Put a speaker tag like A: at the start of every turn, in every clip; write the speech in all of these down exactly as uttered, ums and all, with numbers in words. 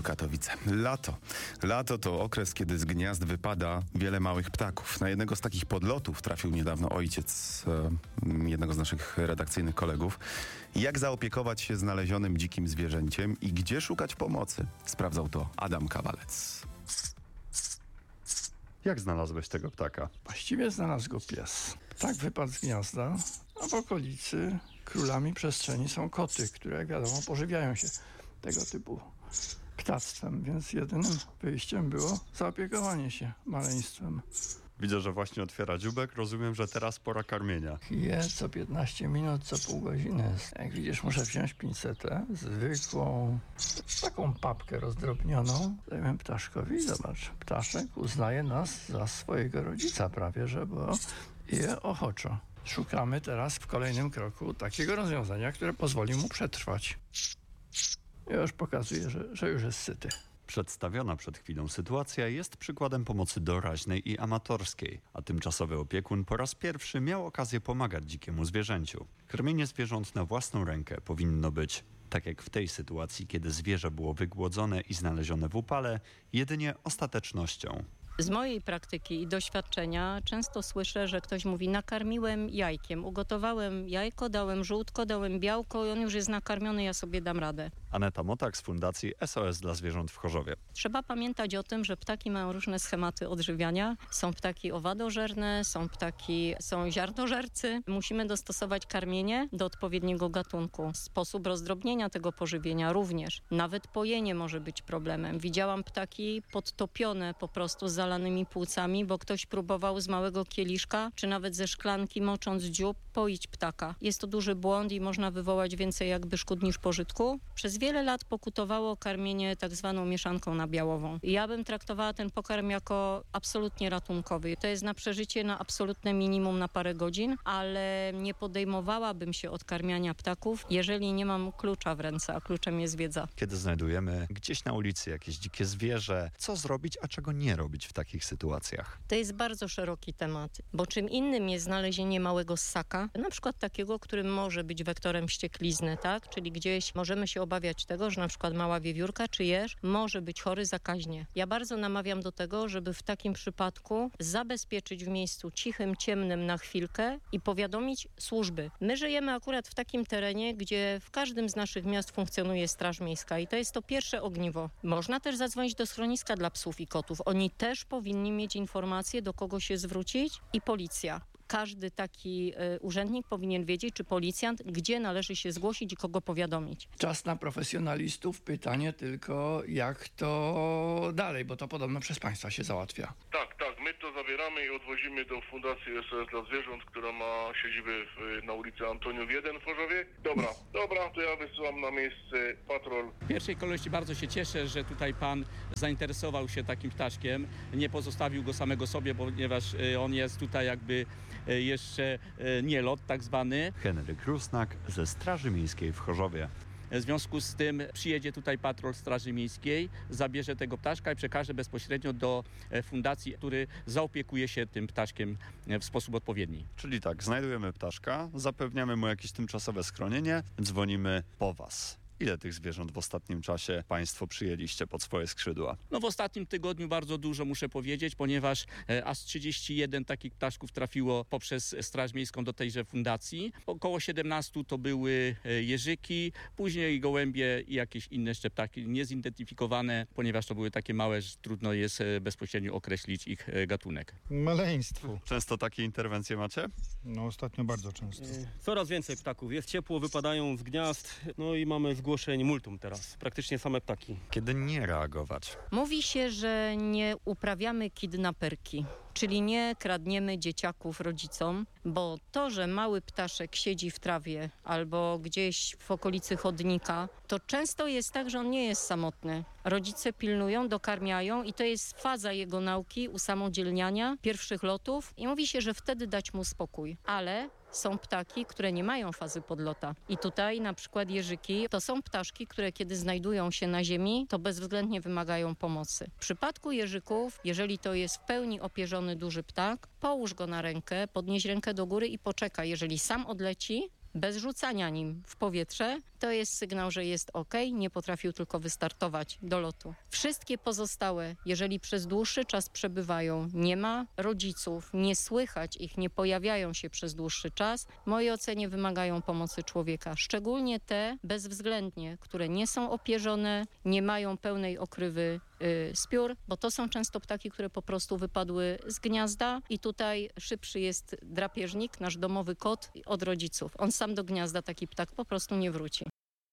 A: Radiu Katowice. Lato. Lato to okres, kiedy z gniazd wypada wiele małych ptaków. Na jednego z takich podlotów trafił niedawno ojciec e, jednego z naszych redakcyjnych kolegów. Jak zaopiekować się znalezionym dzikim zwierzęciem i gdzie szukać pomocy? Sprawdzał to Adam Kawalec.
B: Jak znalazłeś tego ptaka?
C: Właściwie znalazł go pies. Ptak wypadł z gniazda, a w okolicy królami przestrzeni są koty, które jak wiadomo pożywiają się tego typu ptactwem, więc jedynym wyjściem było zaopiekowanie się maleństwem.
B: Widzę, że właśnie otwiera dziubek. Rozumiem, że teraz pora karmienia.
C: Je co piętnaście minut, co pół godziny. Jak widzisz, muszę wziąć pincetę, zwykłą, taką papkę rozdrobnioną. Dajemy ptaszkowi, zobacz, ptaszek uznaje nas za swojego rodzica prawie, że bo je ochoczo. Szukamy teraz w kolejnym kroku takiego rozwiązania, które pozwoli mu przetrwać. Już pokazuje, że, że już jest syty.
B: Przedstawiona przed chwilą sytuacja jest przykładem pomocy doraźnej i amatorskiej, a tymczasowy opiekun po raz pierwszy miał okazję pomagać dzikiemu zwierzęciu. Karmienie zwierząt na własną rękę powinno być, tak jak w tej sytuacji, kiedy zwierzę było wygłodzone i znalezione w upale, jedynie ostatecznością.
D: Z mojej praktyki i doświadczenia często słyszę, że ktoś mówi: nakarmiłem jajkiem, ugotowałem jajko, dałem żółtko, dałem białko i on już jest nakarmiony, ja sobie dam radę.
B: Aneta Motak z Fundacji S O S dla Zwierząt w Chorzowie.
D: Trzeba pamiętać o tym, że ptaki mają różne schematy odżywiania. Są ptaki owadożerne, są ptaki, są ziarnożercy. Musimy dostosować karmienie do odpowiedniego gatunku. Sposób rozdrobnienia tego pożywienia również. Nawet pojenie może być problemem. Widziałam ptaki podtopione po prostu z zalanymi płucami, bo ktoś próbował z małego kieliszka, czy nawet ze szklanki, mocząc dziób, poić ptaka. Jest to duży błąd i można wywołać więcej jakby szkód niż pożytku. Przez wiele lat pokutowało karmienie tak zwaną mieszanką nabiałową. Ja bym traktowała ten pokarm jako absolutnie ratunkowy. To jest na przeżycie na absolutne minimum na parę godzin, ale nie podejmowałabym się od karmiania ptaków, jeżeli nie mam klucza w ręce, a kluczem jest wiedza.
B: Kiedy znajdujemy gdzieś na ulicy jakieś dzikie zwierzę, co zrobić, a czego nie robić w takich sytuacjach?
D: To jest bardzo szeroki temat, bo czym innym jest znalezienie małego ssaka, na przykład takiego, który może być wektorem wścieklizny, tak? Czyli gdzieś możemy się obawiać tego, że na przykład mała wiewiórka czy jeż może być chory zakaźnie. Ja bardzo namawiam do tego, żeby w takim przypadku zabezpieczyć w miejscu cichym, ciemnym na chwilkę i powiadomić służby. My żyjemy akurat w takim terenie, gdzie w każdym z naszych miast funkcjonuje Straż Miejska i to jest to pierwsze ogniwo. Można też zadzwonić do schroniska dla psów i kotów. Oni też powinni mieć informację, do kogo się zwrócić, i policja. Każdy taki y, urzędnik powinien wiedzieć, czy policjant, gdzie należy się zgłosić i kogo powiadomić.
C: Czas na profesjonalistów. Pytanie tylko, jak to dalej, bo to podobno przez państwa się załatwia.
E: Tak, tak. My to zabieramy i odwozimy do Fundacji S O S dla Zwierząt, która ma siedzibę w, na ulicy Antoniów jeden w Chorzowie. Dobra, dobra, to ja wysyłam na miejsce patrol.
F: W pierwszej kolejności bardzo się cieszę, że tutaj pan zainteresował się takim ptaszkiem. Nie pozostawił go samego sobie, ponieważ on jest tutaj jakby jeszcze nielot tak zwany.
B: Henryk Rusnak ze Straży Miejskiej w Chorzowie.
F: W związku z tym przyjedzie tutaj patrol Straży Miejskiej, zabierze tego ptaszka i przekaże bezpośrednio do fundacji, który zaopiekuje się tym ptaszkiem w sposób odpowiedni.
B: Czyli tak, znajdujemy ptaszka, zapewniamy mu jakieś tymczasowe schronienie, dzwonimy po was. Ile tych zwierząt w ostatnim czasie państwo przyjęliście pod swoje skrzydła?
F: No w ostatnim tygodniu bardzo dużo, muszę powiedzieć, ponieważ e, aż trzydzieści jeden takich ptaszków trafiło poprzez Straż Miejską do tejże fundacji. Około siedemnaście to były e, jeżyki, później gołębie i jakieś inne jeszcze ptaki niezidentyfikowane, ponieważ to były takie małe, że trudno jest e, bezpośrednio określić ich e, gatunek.
G: Maleństwo.
B: Często takie interwencje macie?
G: No ostatnio bardzo często.
H: Coraz więcej ptaków. Jest ciepło, wypadają z gniazd, no i mamy zgłoszenie multum teraz. Praktycznie same ptaki.
B: Kiedy nie reagować?
D: Mówi się, że nie uprawiamy kidnaperki, czyli nie kradniemy dzieciaków rodzicom, bo to, że mały ptaszek siedzi w trawie albo gdzieś w okolicy chodnika, to często jest tak, że on nie jest samotny. Rodzice pilnują, dokarmiają i to jest faza jego nauki, usamodzielniania, pierwszych lotów i mówi się, że wtedy dać mu spokój. Ale są ptaki, które nie mają fazy podlota. I tutaj na przykład jeżyki to są ptaszki, które kiedy znajdują się na ziemi, to bezwzględnie wymagają pomocy. W przypadku jeżyków, jeżeli to jest w pełni opierzony duży ptak, połóż go na rękę, podnieś rękę do góry i poczekaj. Jeżeli sam odleci, bez rzucania nim w powietrze, to jest sygnał, że jest ok, nie potrafił tylko wystartować do lotu. Wszystkie pozostałe, jeżeli przez dłuższy czas przebywają, nie ma rodziców, nie słychać ich, nie pojawiają się przez dłuższy czas, w mojej ocenie wymagają pomocy człowieka. Szczególnie te bezwzględnie, które nie są opierzone, nie mają pełnej okrywy y, spiór, bo to są często ptaki, które po prostu wypadły z gniazda i tutaj szybszy jest drapieżnik, nasz domowy kot, od rodziców. On sam do gniazda taki ptak po prostu nie wróci.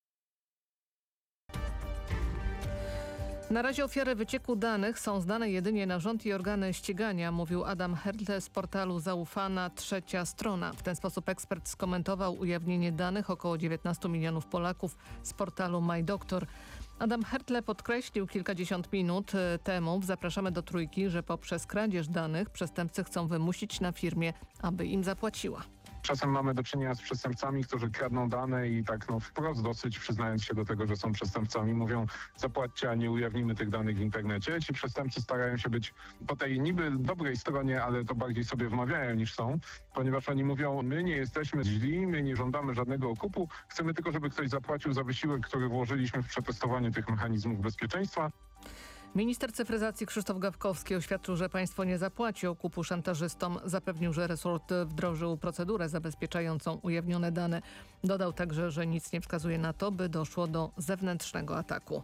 I: Na razie ofiary wycieku danych są znane jedynie na rząd i organy ścigania, mówił Adam Hertle z portalu Zaufana Trzecia Strona. W ten sposób ekspert skomentował ujawnienie danych około dziewiętnastu milionów Polaków z portalu MyDoktor. Adam Hertle podkreślił kilkadziesiąt minut temu w Zapraszamy do Trójki, że poprzez kradzież danych przestępcy chcą wymusić na firmie, aby im zapłaciła.
J: Czasem mamy do czynienia z przestępcami, którzy kradną dane i tak no wprost dosyć przyznając się do tego, że są przestępcami, mówią zapłaćcie, a nie ujawnimy tych danych w internecie. Ci przestępcy starają się być po tej niby dobrej stronie, ale to bardziej sobie wmawiają niż są, ponieważ oni mówią, my nie jesteśmy źli, my nie żądamy żadnego okupu, chcemy tylko, żeby ktoś zapłacił za wysiłek, który włożyliśmy w przetestowanie tych mechanizmów bezpieczeństwa.
I: Minister cyfryzacji Krzysztof Gawkowski oświadczył, że państwo nie zapłaci okupu szantażystom. Zapewnił, że resort wdrożył procedurę zabezpieczającą ujawnione dane. Dodał także, że nic nie wskazuje na to, by doszło do zewnętrznego ataku.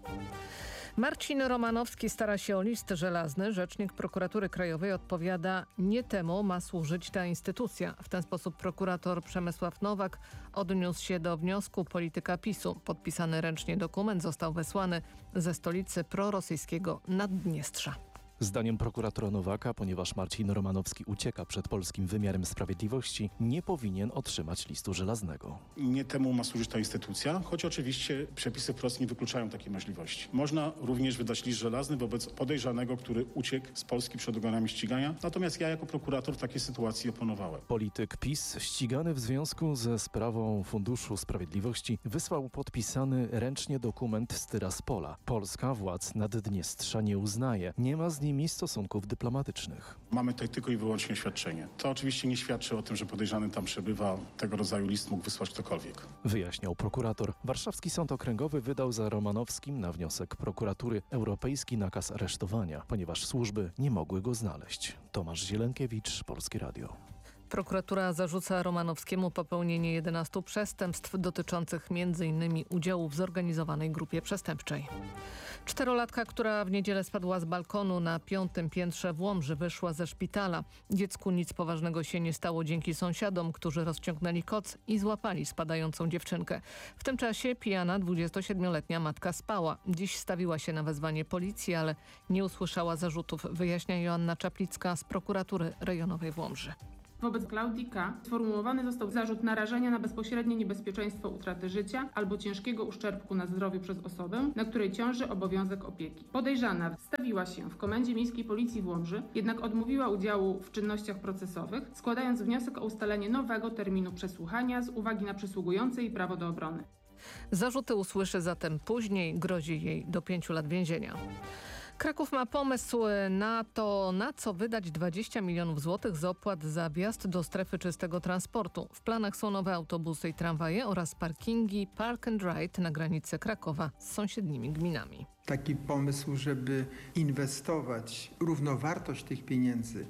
I: Marcin Romanowski stara się o list żelazny. Rzecznik Prokuratury Krajowej odpowiada, nie temu ma służyć ta instytucja. W ten sposób prokurator Przemysław Nowak odniósł się do wniosku polityka PiSu. Podpisany ręcznie dokument został wysłany ze stolicy prorosyjskiego Naddniestrza.
K: Zdaniem prokuratora Nowaka, ponieważ Marcin Romanowski ucieka przed polskim wymiarem sprawiedliwości, nie powinien otrzymać listu żelaznego.
L: Nie temu ma służyć ta instytucja, choć oczywiście przepisy wprost nie wykluczają takiej możliwości. Można również wydać list żelazny wobec podejrzanego, który uciekł z Polski przed organami ścigania. Natomiast ja jako prokurator w takiej sytuacji oponowałem.
K: Polityk PiS, ścigany w związku ze sprawą Funduszu Sprawiedliwości, wysłał podpisany ręcznie dokument z Tyraspola. Polska władz Naddniestrza nie uznaje. Nie ma z nimi stosunków dyplomatycznych.
L: Mamy tutaj tylko i wyłącznie oświadczenie. To oczywiście nie świadczy o tym, że podejrzany tam przebywa. Tego rodzaju list mógł wysłać ktokolwiek.
K: Wyjaśniał prokurator. Warszawski Sąd Okręgowy wydał za Romanowskim na wniosek prokuratury europejski nakaz aresztowania, ponieważ służby nie mogły go znaleźć. Tomasz Zielenkiewicz, Polskie Radio.
I: Prokuratura zarzuca Romanowskiemu popełnienie jedenastu przestępstw dotyczących między innymi udziału w zorganizowanej grupie przestępczej. Czterolatka, która w niedzielę spadła z balkonu na piątym piętrze w Łomży, wyszła ze szpitala. Dziecku nic poważnego się nie stało dzięki sąsiadom, którzy rozciągnęli koc i złapali spadającą dziewczynkę. W tym czasie pijana dwudziestosiedmioletnia matka spała. Dziś stawiła się na wezwanie policji, ale nie usłyszała zarzutów, wyjaśnia Joanna Czaplicka z prokuratury rejonowej w Łomży.
M: Wobec Klaudii K. sformułowany został zarzut narażenia na bezpośrednie niebezpieczeństwo utraty życia albo ciężkiego uszczerbku na zdrowiu przez osobę, na której ciąży obowiązek opieki. Podejrzana stawiła się w Komendzie Miejskiej Policji w Łomży, jednak odmówiła udziału w czynnościach procesowych, składając wniosek o ustalenie nowego terminu przesłuchania z uwagi na przysługujące jej prawo do obrony.
I: Zarzuty usłyszy zatem później, grozi jej do pięciu lat więzienia. Kraków ma pomysł na to, na co wydać dwadzieścia milionów złotych z opłat za wjazd do strefy czystego transportu. W planach są nowe autobusy i tramwaje oraz parkingi Park and Ride na granicy Krakowa z sąsiednimi gminami.
N: Taki pomysł, żeby inwestować równowartość tych pieniędzy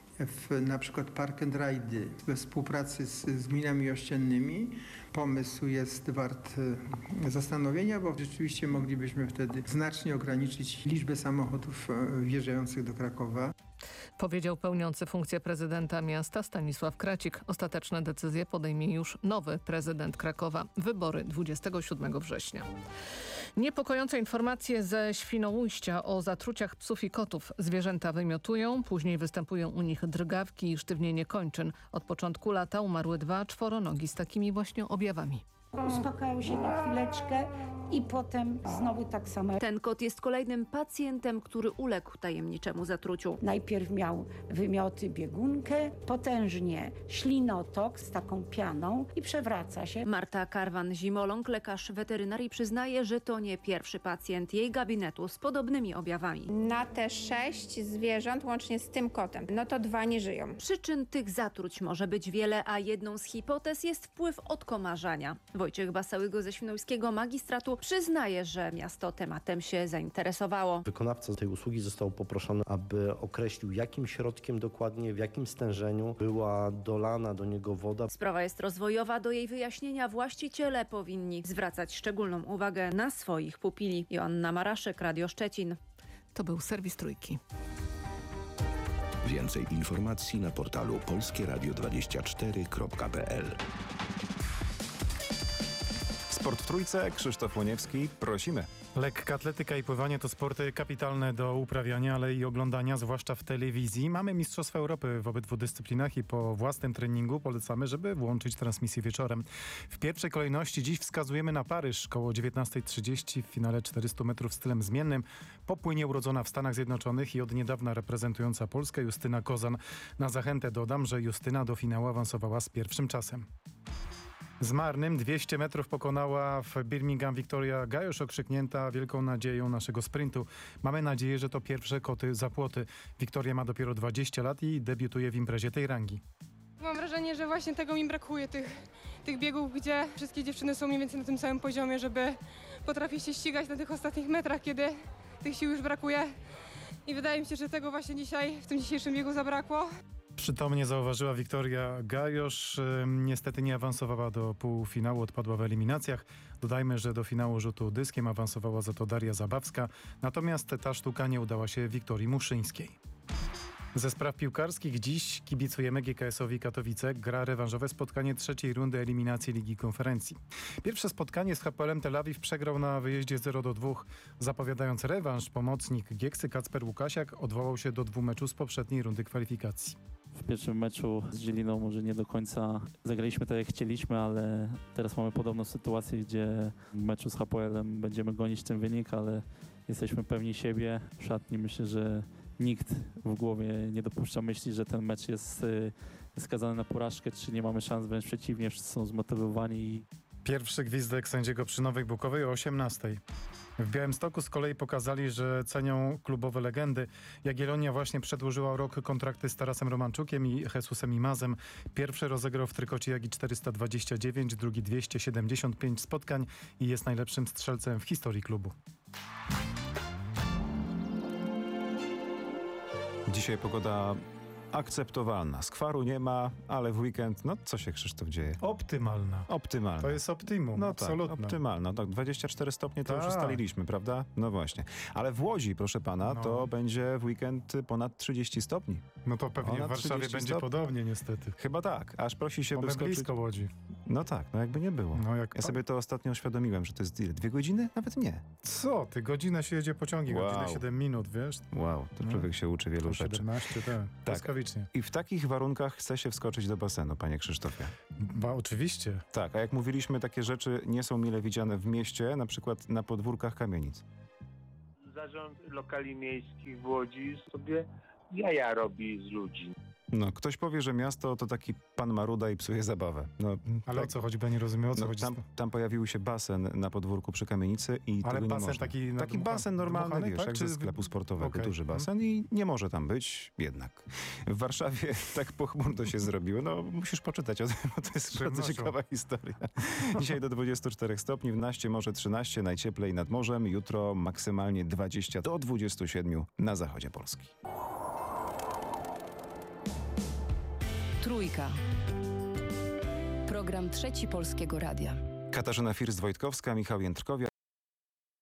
N: w na przykład park and ride we współpracy z, z gminami ościennymi. Pomysł jest wart zastanowienia, bo rzeczywiście moglibyśmy wtedy znacznie ograniczyć liczbę samochodów wjeżdżających do Krakowa.
I: Powiedział pełniący funkcję prezydenta miasta Stanisław Kracik. Ostateczne decyzje podejmie już nowy prezydent Krakowa. Wybory dwudziestego siódmego września. Niepokojące informacje ze Świnoujścia o zatruciach psów i kotów. Zwierzęta wymiotują, później występują u nich drgawki i sztywnienie kończyn. Od początku lata umarły dwa czworonogi z takimi właśnie objawami.
O: Uspokajał się na chwileczkę i potem znowu tak samo.
P: Ten kot jest kolejnym pacjentem, który uległ tajemniczemu zatruciu.
O: Najpierw miał wymioty, biegunkę, potężnie ślinotok z taką pianą i przewraca się.
P: Marta Karwan-Zimoląg, lekarz weterynarii, przyznaje, że to nie pierwszy pacjent jej gabinetu z podobnymi objawami.
Q: Na te sześć zwierząt, łącznie z tym kotem, no to dwa nie żyją.
P: Przyczyn tych zatruć może być wiele, a jedną z hipotez jest wpływ odkomarzania. Wojciech Basałygo ze Świnoujskiego Magistratu przyznaje, że miasto tematem się zainteresowało.
R: Wykonawca tej usługi został poproszony, aby określił, jakim środkiem dokładnie, w jakim stężeniu była dolana do niego woda.
P: Sprawa jest rozwojowa. Do jej wyjaśnienia właściciele powinni zwracać szczególną uwagę na swoich pupili. Joanna Maraszek, Radio Szczecin.
I: To był serwis Trójki.
S: Więcej informacji na portalu polskie radio dwadzieścia cztery kropka p l.
T: Sport w Trójce, Krzysztof Łoniewski, prosimy.
U: Lekka atletyka i pływanie to sporty kapitalne do uprawiania, ale i oglądania, zwłaszcza w telewizji. Mamy Mistrzostwa Europy w obydwu dyscyplinach i po własnym treningu polecamy, żeby włączyć transmisję wieczorem. W pierwszej kolejności dziś wskazujemy na Paryż. Koło dziewiętnasta trzydzieści w finale czterystu metrów stylem zmiennym popłynie urodzona w Stanach Zjednoczonych i od niedawna reprezentująca Polskę Justyna Kozan. Na zachętę dodam, że Justyna do finału awansowała z pierwszym czasem. Z marnym dwieście metrów pokonała w Birmingham Wiktoria Gajusz, okrzyknięta wielką nadzieją naszego sprintu. Mamy nadzieję, że to pierwsze koty za płoty. Wiktoria ma dopiero dwadzieścia lat i debiutuje w imprezie tej rangi.
V: Mam wrażenie, że właśnie tego mi brakuje, tych, tych biegów, gdzie wszystkie dziewczyny są mniej więcej na tym samym poziomie, żeby potrafić się ścigać na tych ostatnich metrach, kiedy tych sił już brakuje. I wydaje mi się, że tego właśnie dzisiaj, w tym dzisiejszym biegu zabrakło.
U: Przytomnie zauważyła Wiktoria Gajusz. Niestety nie awansowała do półfinału, odpadła w eliminacjach. Dodajmy, że do finału rzutu dyskiem awansowała za to Daria Zabawska. Natomiast ta sztuka nie udała się Wiktorii Muszyńskiej. Ze spraw piłkarskich dziś kibicujemy G K S-owi Katowice. Gra rewanżowe spotkanie trzeciej rundy eliminacji Ligi Konferencji. Pierwsze spotkanie z H P L-em Tel Awiw przegrał na wyjeździe zero do dwóch. Zapowiadając rewanż, pomocnik Gieksy Kacper Łukasiak odwołał się do dwóch meczów z poprzedniej rundy kwalifikacji.
W: W pierwszym meczu z Zieliną może nie do końca zagraliśmy tak jak chcieliśmy, ale teraz mamy podobną sytuację, gdzie w meczu z H P L-em będziemy gonić ten wynik, ale jesteśmy pewni siebie. W szatni myślę, że nikt w głowie nie dopuszcza myśli, że ten mecz jest y, skazany na porażkę, czy nie mamy szans, wręcz przeciwnie, wszyscy są zmotywowani.
U: Pierwszy gwizdek sędziego przy Nowej Bukowej o osiemnastej. W Białymstoku z kolei pokazali, że cenią klubowe legendy. Jagiellonia właśnie przedłużyła rok kontrakty z Tarasem Romanczukiem i Jesusem Imazem. Pierwszy rozegrał w trykocie Jagi czterysta dwadzieścia dziewięć, drugi dwieście siedemdziesiąt pięć spotkań i jest najlepszym strzelcem w historii klubu.
T: Dzisiaj pogoda akceptowalna. Skwaru nie ma, ale w weekend, no co się, Krzysztof, dzieje?
U: Optymalna.
T: Optymalna.
U: To jest optimum,
T: no
U: absolutne.
T: Tak, optymalna. Tak, dwadzieścia cztery stopnie to
U: tak.
T: już ustaliliśmy, prawda? No właśnie. Ale w Łodzi, proszę pana, no. to będzie w weekend ponad trzydzieści stopni.
U: No to pewnie ponad w Warszawie będzie stopni. Podobnie niestety.
T: Chyba tak. Aż prosi się,
U: Bo
T: by skoczyć...
U: blisko Łodzi.
T: No tak, no jakby nie było.
U: No jak
T: ja sobie to ostatnio uświadomiłem, że to jest ile? Dwie godziny? Nawet nie.
U: Co? Ty godzinę się jedzie pociągiem, wow. godzinę siedem minut, wiesz?
T: Wow, to człowiek no. się uczy wielu rzeczy.
U: siedemnaście, tak. Błyskawicznie.
T: I w takich warunkach chce się wskoczyć do basenu, panie Krzysztofie.
U: Ba, oczywiście.
T: Tak, a jak mówiliśmy, takie rzeczy nie są mile widziane w mieście, na przykład na podwórkach kamienic.
X: Zarząd lokali miejskich w Łodzi sobie jaja robi z ludzi.
T: No, ktoś powie, że miasto to taki pan maruda i psuje zabawę. No,
U: ale tak, o co chodzi? Bo ja nie rozumiem, o co
T: no,
U: chodzi.
T: Tam, tam pojawił się basen na podwórku przy kamienicy i
U: ale
T: tego
U: basen
T: nie można.
U: taki...
T: Taki basen normalny, wiesz,
U: tak?
T: jak
U: Czy...
T: ze sklepu sportowego,
U: okay.
T: duży basen i nie może tam być jednak. W Warszawie tak pochmurno się zrobiło. No, musisz poczytać o tym, bo to jest bardzo ciekawa historia. Dzisiaj do dwudziestu czterech stopni, w Naście może trzynaście, najcieplej nad morzem. Jutro maksymalnie dwadzieścia do dwudziestu siedmiu na zachodzie Polski.
Y: Trójka. Program Trzeci Polskiego Radia.
T: Katarzyna First-Wojtkowska, Michał Jędrkowiak.